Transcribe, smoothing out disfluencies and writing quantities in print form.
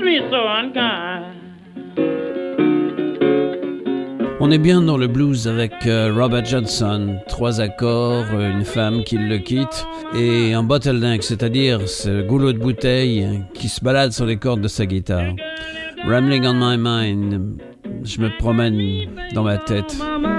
me so unkind. On est bien dans le blues avec Robert Johnson, 3 accords, une femme qui le quitte et un bottleneck, c'est-à-dire ce goulot de bouteille qui se balade sur les cordes de sa guitare. Rambling on my mind, je me promène dans ma tête.